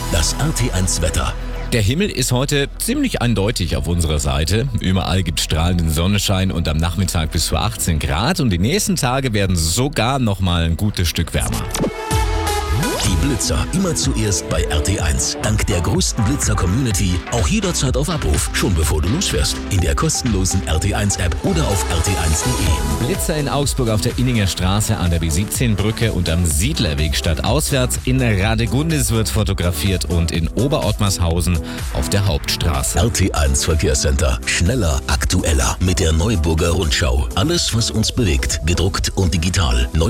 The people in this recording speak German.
Das RT1 Wetter. Der Himmel ist heute ziemlich eindeutig auf unserer Seite. Überall gibt es strahlenden Sonnenschein und am Nachmittag bis zu 18 Grad. Und die nächsten Tage werden sogar noch mal ein gutes Stück wärmer. Die Blitzer immer zuerst bei RT1. Dank der größten Blitzer-Community auch jederzeit auf Abruf, schon bevor du losfährst. In der kostenlosen RT1-App oder auf rt1.de. Blitzer in Augsburg auf der Inninger Straße an der B17-Brücke und am Siedlerweg stadtauswärts. In Radegundis wird fotografiert und in Oberottmarshausen auf der Hauptstraße. RT1 Verkehrscenter. Schneller, aktueller mit der Neuburger Rundschau. Alles, was uns bewegt, gedruckt und digital.